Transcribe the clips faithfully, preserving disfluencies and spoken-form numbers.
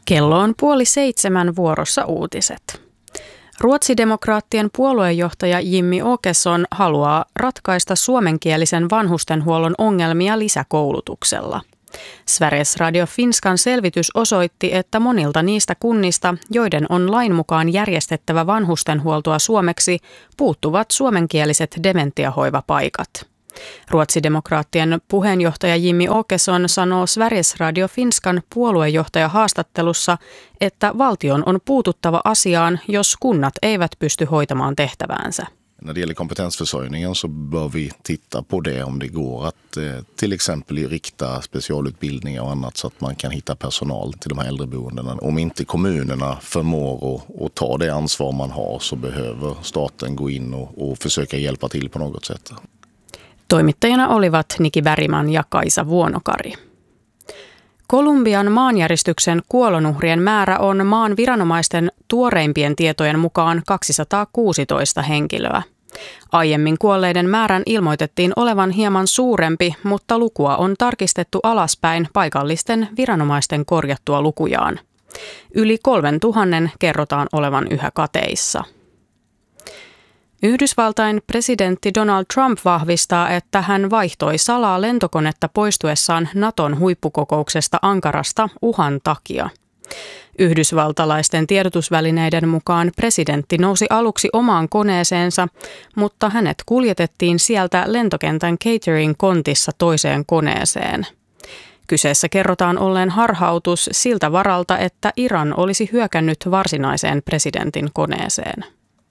Kello on puoli seitsemän, vuorossa uutiset. Ruotsidemokraattien puoluejohtaja Jimmie Åkesson haluaa ratkaista suomenkielisen vanhustenhuollon ongelmia lisäkoulutuksella. Sveriges Radio Finskan selvitys osoitti, että monilta niistä kunnista, joiden on lain mukaan järjestettävä vanhustenhuoltoa suomeksi, puuttuvat suomenkieliset dementiahoivapaikat. Ruotsidemokraattien puheenjohtaja Jimmie Åkesson sanoo Sveriges Radio Finskan puoluejohtajahaastattelussa, että valtion on puututtava asiaan, jos kunnat eivät pysty hoitamaan tehtäväänsä. När det gäller kompetensförsörjningen så bör vi titta på det om det går att eh, till exempel rikta specialutbildningar och annat så att man kan hitta personal till de här äldreboendena. Om inte kommunerna förmår att, att ta det ansvar man har så behöver staten gå in och, och försöka hjälpa till på något sätt. Toimittajina olivat Niki Bergman ja Kaisa Vuonokari. Kolumbian maanjäristyksen kuolonuhrien määrä on maan viranomaisten tuoreimpien tietojen mukaan kaksisataakuusitoista henkilöä. Aiemmin kuolleiden määrän ilmoitettiin olevan hieman suurempi, mutta lukua on tarkistettu alaspäin paikallisten viranomaisten korjattua lukujaan. Yli kolmen tuhannen kerrotaan olevan yhä kateissa. Yhdysvaltain presidentti Donald Trump vahvistaa, että hän vaihtoi salaa lentokonetta poistuessaan Naton huippukokouksesta Ankarasta uhan takia. Yhdysvaltalaisten tiedotusvälineiden mukaan presidentti nousi aluksi omaan koneeseensa, mutta hänet kuljetettiin sieltä lentokentän catering-kontissa toiseen koneeseen. Kyseessä kerrotaan olleen harhautus siltä varalta, että Iran olisi hyökännyt varsinaiseen presidentin koneeseen.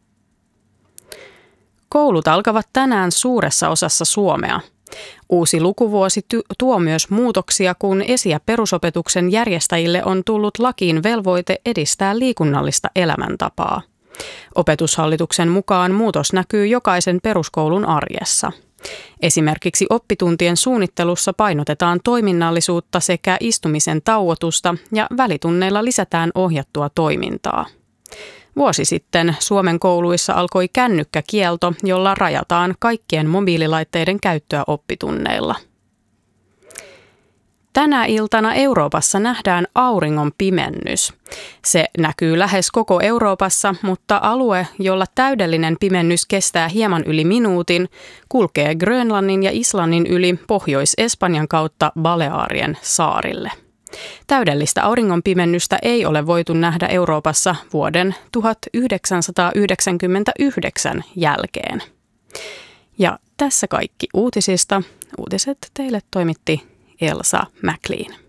Koulut alkavat tänään suuressa osassa Suomea. Uusi lukuvuosi ty- tuo myös muutoksia, kun esi- ja perusopetuksen järjestäjille on tullut lakiin velvoite edistää liikunnallista elämäntapaa. Opetushallituksen mukaan muutos näkyy jokaisen peruskoulun arjessa. Esimerkiksi oppituntien suunnittelussa painotetaan toiminnallisuutta sekä istumisen tauotusta ja välitunneilla lisätään ohjattua toimintaa. Vuosi sitten Suomen kouluissa alkoi kännykkäkielto, jolla rajataan kaikkien mobiililaitteiden käyttöä oppitunneilla. Tänä iltana Euroopassa nähdään auringon pimennys. Se näkyy lähes koko Euroopassa, mutta alue, jolla täydellinen pimennys kestää hieman yli minuutin, kulkee Grönlannin ja Islannin yli Pohjois-Espanjan kautta Balearien saarille. Täydellistä auringonpimennystä ei ole voitu nähdä Euroopassa vuoden tuhatyhdeksänsataayhdeksänkymmentäyhdeksän jälkeen. Ja tässä kaikki uutisista. Uutiset teille toimitti Elsa McLean.